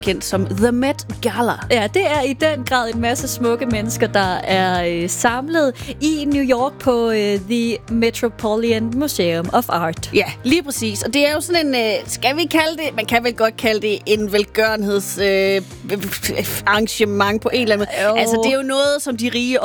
kendt som The Met Gala. Ja, det er i den grad en masse smukke mennesker, der er samlet i New York på The Metropolitan Museum of Art. Ja, lige præcis. Og det er jo sådan en, skal vi kalde det, man kan vel godt kalde det en velgørenheds arrangement på en eller anden måde. Altså, det er jo noget, som de rige